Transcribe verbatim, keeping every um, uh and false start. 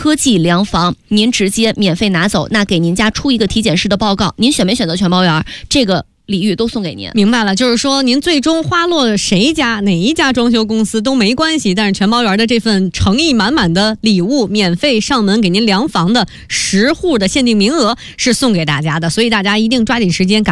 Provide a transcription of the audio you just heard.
科技量房，您直接免费拿走，那给您家出一个体检师的报告，您选没选择全包圆，这个礼遇都送给您。 明白了，就是说您最终花落谁家哪一家装修公司都没关系，但是全包圆的这份诚意满满的礼物，免费上门给您量房的十户的限定名额是送给大家的，所以大家一定抓紧时间赶